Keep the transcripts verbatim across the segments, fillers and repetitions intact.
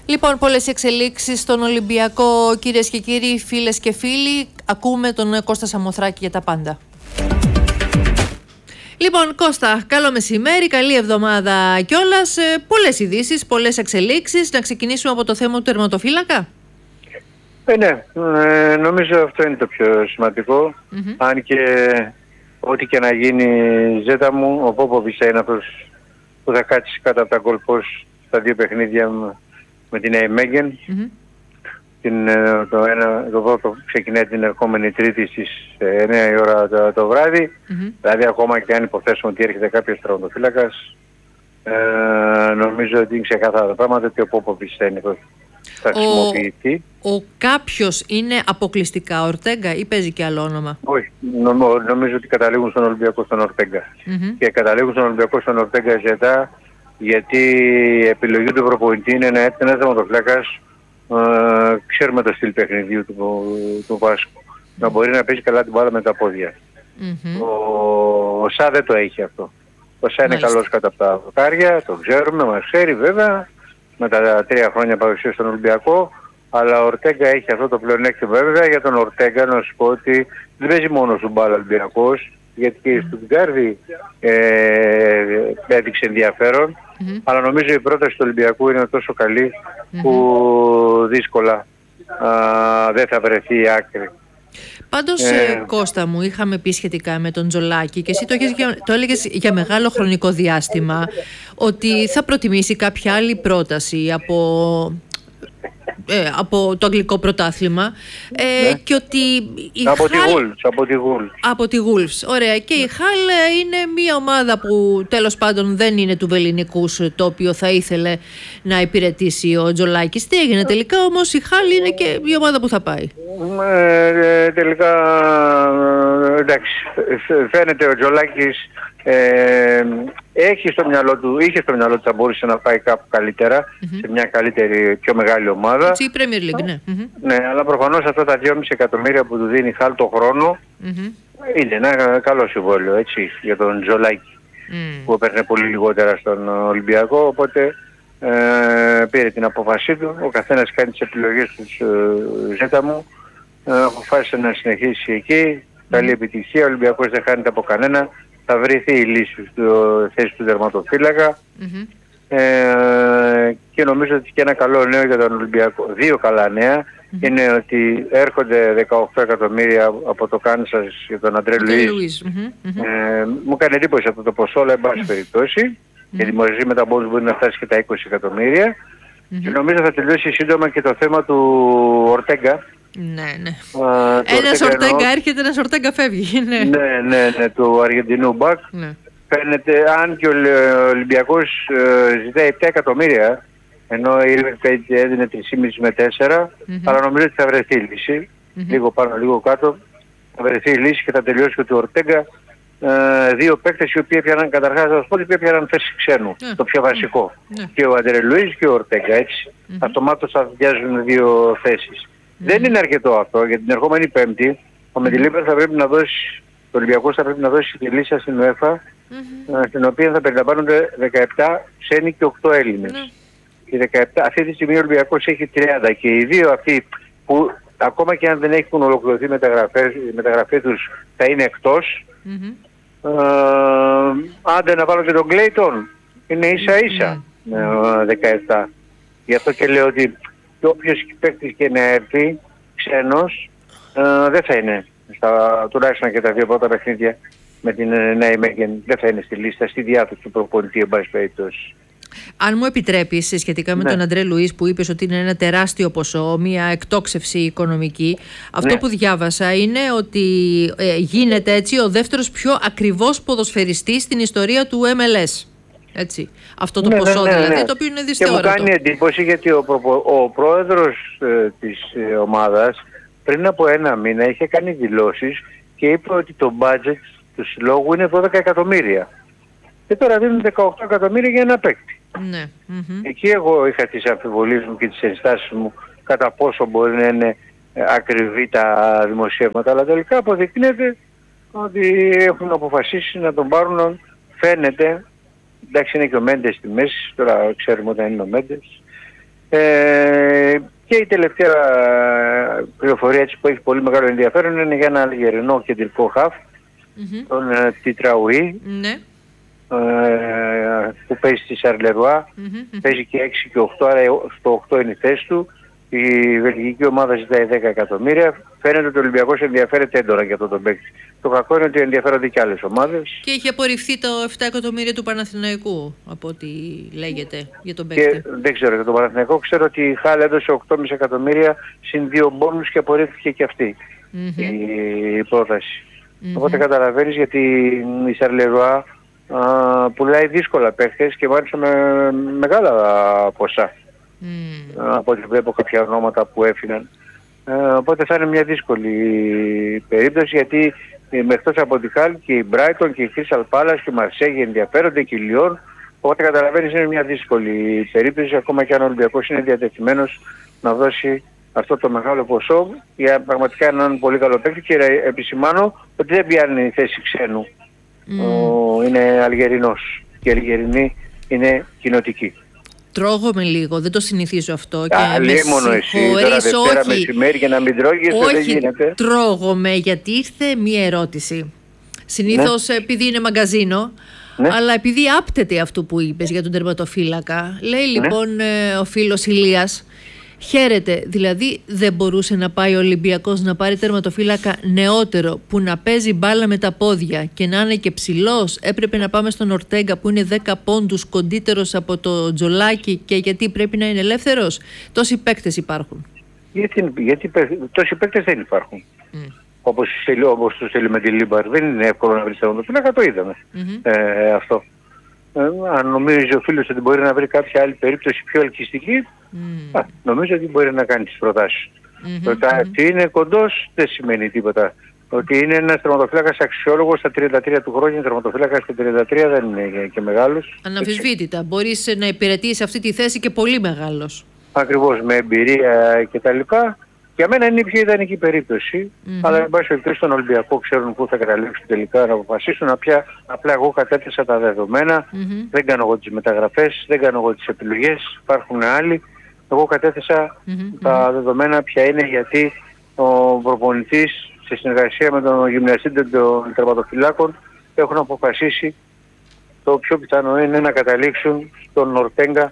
Λοιπόν, πολλές εξελίξεις στον Ολυμπιακό, κυρίες και κύριοι, φίλες και φίλοι. Ακούμε τον Κώστα Σαμοθράκη για τα πάντα. Λοιπόν, Κώστα, καλό μεσημέρι, καλή εβδομάδα κιόλας. Ε, πολλές ειδήσεις, πολλές εξελίξεις. Να ξεκινήσουμε από το θέμα του τερματοφύλακα. Ε, ναι, ε, νομίζω αυτό είναι το πιο σημαντικό. Mm-hmm. Αν και ό,τι και να γίνει ζέτα μου, ο Πόποβιτς είναι αυτός που θα κάτσει κάτω από τα goal post στα δύο παιχνίδια με την Ναϊμέγεν. Mm-hmm. Την, το, ένα, το πρώτο ξεκινάει την ερχόμενη Τρίτη στις εννιά η ώρα το, το βράδυ. Mm-hmm. Δηλαδή ακόμα και αν υποθέσουμε ότι έρχεται κάποιος τερματοφύλακας, ε, νομίζω ότι είναι ξεκάθαρα τα πράγματα ότι ο Πόποβιτς θα είναι το θα χρησιμοποιηθεί. Ο, ο κάποιος είναι αποκλειστικά Ορτέγκα ή παίζει και άλλο όνομα? Όχι. Νομ, νομίζω ότι καταλήγουν στον Ολυμπιακό στον Ορτέγκα. Mm-hmm. Και καταλήγουν στον Ολυμπιακό στον Ορτέγκα ζετά, γιατί η επιλογή του προπονητή είναι να έρθει ένας τερματοφύλακας. Uh, ξέρουμε το στυλ παιχνιδιού του, του Βάσκου. Mm-hmm. Να μπορεί να παίζει καλά την μπάλα με τα πόδια. Mm-hmm. Ο, ο Σα δεν το έχει αυτό. Ο Σα είναι καλός κατά από τα δοκάρια, το ξέρουμε, μας ξέρει βέβαια με τα τρία χρόνια παρουσία στον Ολυμπιακό, αλλά ο Ορτέγκα έχει αυτό το πλεονέκτημα. Βέβαια για τον Ορτέγκα να σου πω ότι δεν παίζει μόνο στον μπάλα Ολυμπιακός, γιατί και η Στουτγκάρδη ε, έδειξε ενδιαφέρον. Mm-hmm. Αλλά νομίζω η πρόταση του Ολυμπιακού είναι τόσο καλή mm-hmm. που δύσκολα α, δεν θα βρεθεί άκρη. Πάντως, ε... Κώστα μου, είχαμε πει σχετικά με τον Τζολάκη και εσύ το, έχεις, το έλεγες για μεγάλο χρονικό διάστημα ότι θα προτιμήσει κάποια άλλη πρόταση από... Ε, από το αγγλικό πρωτάθλημα ε, ναι. και ότι η από, Χαλ... τη Wolves, από τη Wolves από τη Wolves, ωραία, και η Χαλ είναι μια ομάδα που τέλος πάντων δεν είναι του βεληνικούς, το οποίο θα ήθελε να υπηρετήσει ο Τζολάκης. Τι έγινε τελικά όμως? Η Χαλ είναι και η ομάδα που θα πάει. ε, τελικά εντάξει, φαίνεται ο Τζολάκης Ε, έχει στο μυαλό του, είχε στο μυαλό του θα μπορούσε να πάει κάπου καλύτερα, mm-hmm. σε μια καλύτερη, πιο μεγάλη ομάδα. Έτσι, η Premier League, ναι. Mm-hmm. Ναι, αλλά προφανώς αυτά τα δυόμισι εκατομμύρια που του δίνει η Χαλ το χρόνο mm-hmm. είναι ένα καλό συμβόλαιο, έτσι, για τον Τζολάκη, mm. που έπαιρνε πολύ λιγότερα στον Ολυμπιακό, οπότε ε, πήρε την απόφασή του. Ο καθένας κάνει τις επιλογές του, ε, ζέτα μου, ε, αποφάσισε να συνεχίσει εκεί. Mm. Καλή επιτυχία, ο Ολυμπιακός δεν χάνεται από κανένα. Θα βρεθεί η λύση στο θέση του τερματοφύλακα mm-hmm. ε, και νομίζω ότι και ένα καλό νέο για τον Ολυμπιακό, δύο καλά νέα mm-hmm. είναι ότι έρχονται δεκαοκτώ εκατομμύρια από το Κάνσας για τον Αντρέ Λουίς. Mm-hmm. ε, μου κάνει εντύπωση αυτό το ποσό, αλλά εν πάση περιπτώσει mm-hmm. γιατί μαζί με τα μπόνους μπορεί να φτάσει και τα είκοσι εκατομμύρια mm-hmm. και νομίζω θα τελειώσει σύντομα και το θέμα του Ορτέγκα. Ναι, ναι. Uh, ένας Ορτέγκα έρχεται, ένας Ορτέγκα φεύγει. Ναι, ναι, ναι, ναι, του Αργεντινού Μπακ. Ναι. Φαίνεται, αν και ο Ολυμπιακός ε, ζητάει επτά εκατομμύρια, ενώ η River Plate έδινε τρία κόμμα πέντε με τέσσερα, mm-hmm. αλλά νομίζω ότι θα βρεθεί λύση. Mm-hmm. Λίγο πάνω, λίγο κάτω. Θα βρεθεί λύση και θα τελειώσει και του Ορτέγκα. Ε, δύο παίκτες οι οποίοι έπιαναν, καταρχάς θα σας πω ότι έπιαναν θέση ξένου, yeah. το πιο βασικό. Yeah. Και ο Αντρέ Λουίς και ο Ορτέγκα, έτσι. Mm-hmm. Αυτομάτως θα βιάζουν δύο θέσεις. Mm-hmm. Δεν είναι αρκετό αυτό, γιατί την ερχόμενη Πέμπτη ο Μεντιλίμπερ θα πρέπει να δώσει, ο Ολυμπιακός θα πρέπει να δώσει τη λύση στην UEFA, mm-hmm. στην οποία θα περιλαμβάνονται δεκαεπτά ξένοι και οκτώ Έλληνες. Mm-hmm. Οι δεκαεπτά, αυτή τη στιγμή ο Ολυμπιακός έχει τριάντα και οι δύο αυτοί που ακόμα και αν δεν έχουν ολοκληρωθεί οι μεταγραφές τους θα είναι εκτός. Mm-hmm. Ε, άντε να βάλω και τον Κλέιτον, είναι ίσα ίσα με mm-hmm. ε, δεκαεπτά. Γι' αυτό και λέω ότι και όποιος παίκτης και να έρθει ξένος ε, δεν θα είναι στα, τουλάχιστον και τα δύο πρώτα παιχνίδια με την Ναϊμέγεν, δεν θα είναι στη λίστα, στη διάθεση του προπονητή εν πάση περιπτώσει. Αν μου επιτρέπεις, σχετικά με ναι. τον Αντρέ Λουίς που είπες ότι είναι ένα τεράστιο ποσό, μια εκτόξευση οικονομική, αυτό ναι. που διάβασα είναι ότι ε, γίνεται έτσι ο δεύτερος πιο ακριβώς ποδοσφαιριστής στην ιστορία του εμ ελ ες. Έτσι. Αυτό το ναι, ποσό ναι, ναι, δηλαδή, ναι. το οποίο είναι δυσθεώρητο. Και μου κάνει εντύπωση γιατί ο, προπο... ο πρόεδρος ε, της ε, ομάδας πριν από ένα μήνα είχε κάνει δηλώσεις και είπε ότι το budget του συλλόγου είναι δώδεκα εκατομμύρια. Και τώρα δίνουν δεκαοκτώ εκατομμύρια για ένα παίκτη. Ναι. Mm-hmm. Εκεί εγώ είχα τις αμφιβολίες μου και τις ενστάσεις μου κατά πόσο μπορεί να είναι ακριβή τα δημοσιεύματα. Αλλά τελικά αποδεικνύεται ότι έχουν αποφασίσει να τον πάρουν, φαίνεται. Εντάξει, είναι και ο Μέντες στη μέση, τώρα ξέρουμε όταν είναι ο Μέντες. Ε, και η τελευταία πληροφορία έτσι, που έχει πολύ μεγάλο ενδιαφέρον είναι για ένα αλγερινό κεντρικό χαφ, mm-hmm. τον Τιτραουή, ναι. ε, που παίζει στη Σαρλερουά, mm-hmm. παίζει και έξι και οκτώ, άρα στο οκτώ είναι η θέση του. Η βελγική ομάδα ζητάει δέκα εκατομμύρια. Φαίνεται ότι ο Ολυμπιακός ενδιαφέρεται έντονα για αυτό τον παίκτη. Το κακό είναι ότι ενδιαφέρονται και άλλες ομάδες. Και έχει απορριφθεί το επτά εκατομμύρια του Παναθηναϊκού, από ό,τι λέγεται, για τον παίκτη. Και δεν ξέρω για τον Παναθηναϊκό. Ξέρω ότι η Χάλ έδωσε οκτώ κόμμα πέντε εκατομμύρια συν δύο μπόνους και απορρίφθηκε και αυτή mm-hmm. η πρόταση. Mm-hmm. Οπότε καταλαβαίνεις γιατί η Σαρλερουά πουλάει δύσκολα παίκτες και μάλιστα με μεγάλα ποσά. Mm. Από ό,τι βλέπω κάποια ονόματα που έφυγαν. Ε, οπότε θα είναι μια δύσκολη περίπτωση, γιατί με εκτός από τη Χάλ και η Brighton και η Crystal Palace και η Μαρσέγη ενδιαφέρονται και η Λιόν. Οπότε καταλαβαίνεις είναι μια δύσκολη περίπτωση, ακόμα και αν ο Ολυμπιακός είναι διατεθειμένος να δώσει αυτό το μεγάλο ποσό για πραγματικά έναν πολύ καλό παίκτη. Και επισημάνω ότι δεν πιάνει θέση ξένου. Mm. Ο, είναι Αλγερινός και οι Αλγερινοί είναι κοινοτικοί. Τρώγομαι λίγο, δεν το συνηθίζω αυτό. Και Άλλη μόνο εσύ, τώρα Δευτέρα μεσημέρι και να μην τρώγεις, δεν γίνεται. Τρώγομαι, γιατί ήρθε μία ερώτηση. Συνήθως ναι. επειδή είναι μαγκαζίνο, ναι. αλλά επειδή άπτεται αυτό που είπες για τον τερματοφύλακα. Λέει λοιπόν ναι. ο φίλος Ηλίας, χαίρεται, δηλαδή δεν μπορούσε να πάει ο Ολυμπιακός να πάρει τερματοφύλακα νεότερο που να παίζει μπάλα με τα πόδια και να είναι και ψηλός? Έπρεπε να πάμε στον Ορτέγκα που είναι δέκα πόντους κοντύτερος από το Τζολάκι, και γιατί πρέπει να είναι ελεύθερος? Τόσοι παίκτες υπάρχουν. Γιατί, γιατί τόσοι παίκτες δεν υπάρχουν. Mm. Όπως, όπως το στέλνει με τη Λίμπαρ. Δεν είναι εύκολο να βρει τερματοφύλακα, το είδαμε mm-hmm. ε, αυτό. Ε, αν νομίζει ο φίλος ότι μπορεί να βρει κάποια άλλη περίπτωση πιο ελκυστική, mm. α, νομίζω ότι μπορεί να κάνει τις προτάσεις. Mm-hmm, το ότι mm-hmm. είναι κοντός δεν σημαίνει τίποτα. Ότι είναι ένας τερματοφύλακας αξιόλογος στα τριάντα τρία του χρόνια, τερματοφύλακας στα τριάντα τρία δεν είναι και μεγάλος. Αναμφισβήτητα. Μπορείς να υπηρετείς αυτή τη θέση και πολύ μεγάλος. Ακριβώς, με εμπειρία κτλ. Για μένα είναι η πιο ιδανική περίπτωση, mm-hmm. αλλά εν πάση περιπτώσει στον Ολυμπιακό ξέρουν πού θα καταλήξουν τελικά να αποφασίσουν. Απλά, απλά εγώ κατέθεσα τα δεδομένα, mm-hmm. δεν κάνω εγώ τις μεταγραφές, δεν κάνω εγώ τις επιλογές, υπάρχουν άλλοι. Εγώ κατέθεσα mm-hmm. τα δεδομένα ποια είναι, γιατί ο προπονητής σε συνεργασία με τον γυμναστή των τερματοφυλάκων έχουν αποφασίσει το πιο πιθανό είναι να καταλήξουν στον Ορτέγκα,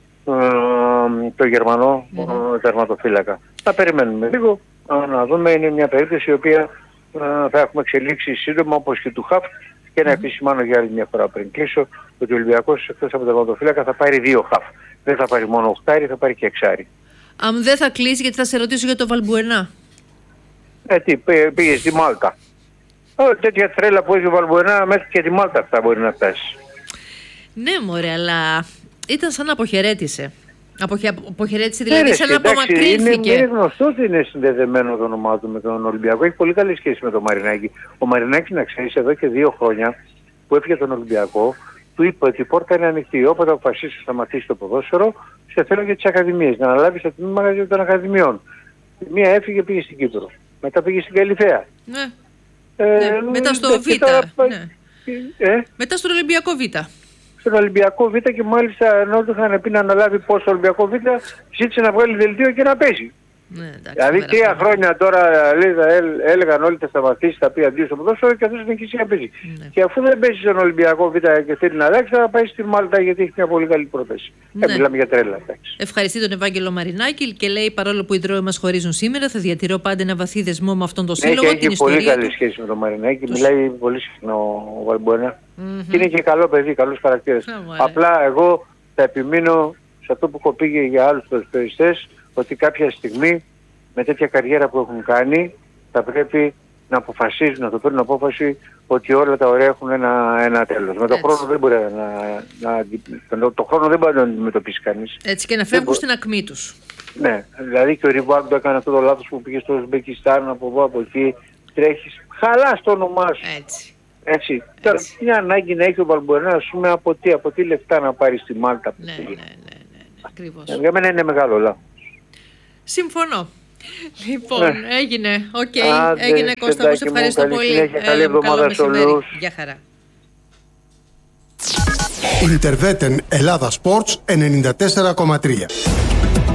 το Γερμανό mm-hmm. τερματοφύλακα. Θα περιμένουμε λίγο να δούμε. Είναι μια περίπτωση η οποία θα έχουμε εξελίξει σύντομα, όπως και του Χαφ. Και να mm-hmm. επισημάνω για άλλη μια φορά πριν κλείσω ότι ο Ολυμπιακός εκτός από τερματοφύλακα θα πάρει δύο Χαφ. Δεν θα πάρει μόνο οχτάρι, θα πάρει και εξάρι. Αν δεν θα κλείσει, γιατί θα σε ρωτήσω για το Βαλμπουενά. Ε, τι, πήγε στη Μάλτα. Ό, τέτοια τρέλα που έχει ο Βαλμπουενά μέχρι και τη Μάλτα θα μπορεί να φτάσει. Ναι μωρέ, αλλά ήταν σαν να αποχαιρέτησε. Αποχε... Αποχαιρέτησε δηλαδή, σαν να απομακρύνθηκε. Είναι, είναι γνωστό ότι είναι συνδεδεμένο το όνομά του με τον Ολυμπιακό. Έχει πολύ καλή σχέση με τον Μαρινάκη. Ο Μαρινάκης, να ξέρεις, εδώ και δύο χρόνια που έφυγε τον Ολυμπιακό, του είπε ότι η πόρτα είναι ανοιχτή. Όποτε αποφασίσει να σταματήσει το ποδόσφαιρο, σε θέλω για τις ακαδημίες. Να αναλάβεις το τμήμα των ακαδημιών. Μία έφυγε, πήγε στην Κύπρο. Μετά πήγε στην Καλυθέα. Ναι. Ε, ναι. Μετά στο Β. Ναι. Ε? Μετά στον Ολυμπιακό Β. Στον Ολυμπιακό Β, και μάλιστα ενώ του είχαν πει να αναλάβει πώς στο Ολυμπιακό Β, ζήτησε να βγάλει δελτίο και να παίζει. Ναι, εντάξει, δηλαδή τρία χρόνια τώρα έλεγαν όλοι θα σταματήσει, θα πει αντίο στο ποδόσφαιρο, και αυτός δεν είχε να παίζει. Ναι. Και αφού δεν παίζει στον Ολυμπιακό Β και θέλει να αλλάξει, θα πάει στη Μάλτα, γιατί έχει μια πολύ καλή πρόταση. Ναι. Ε, μιλάμε για τρέλα. Εντάξει. Ευχαριστεί τον Ευάγγελο Μαρινάκη και λέει: παρόλο που οι δρόμοι μας χωρίζουν σήμερα, θα διατηρώ πάντα ένα βαθύ δεσμό με αυτόν τον σύλλογο. Ναι, έχει πολύ καλή σχέση με τον Μαρινάκη. Τους... Μιλάει πολύ συχνά ο Βαλμπουενά. Mm-hmm. Και είναι και καλό παιδί, καλούς χαρακτήρες. Oh, απλά εγώ θα επιμείνω σε αυτό που έχω πει για άλλους ποδοσφαιριστές, ότι κάποια στιγμή με τέτοια καριέρα που έχουν κάνει θα πρέπει να αποφασίζουν, να το παίρνουν απόφαση ότι όλα τα ωραία έχουν ένα, ένα τέλος. Με τον χρόνο δεν μπορεί να, να, το χρόνο δεν μπορεί να αντιμετωπίσει κανείς. Έτσι, και να φεύγουν στην ακμή τους. Ναι, δηλαδή και ο Ριβάλντο έκανε αυτό το λάθος που πήγε στο Ουσμπεκιστάν, από εδώ από εκεί, τρέχεις, χαλάς το όνομά σου. Έτσι. Έτσι. Τώρα, μια ανάγκη να έχει ο Βαλμπουενά, ας πούμε, από τι, από τι λεφτά να πάρει στη Μάλτα. Ναι, ναι, ναι, ναι, ναι, ακριβώς. Για μένα είναι μεγάλο λάθος. Συμφωνώ. Λοιπόν, ναι. έγινε. Οκ, okay. έγινε Κώστα, μου σε ευχαριστώ καλή πολύ. Συνέχεια, καλή εβδομάδα σε όλους. Γεια χαρά. Ιντερβέτεν Ελλάδα Sports ενενήντα τέσσερα κόμμα τρία.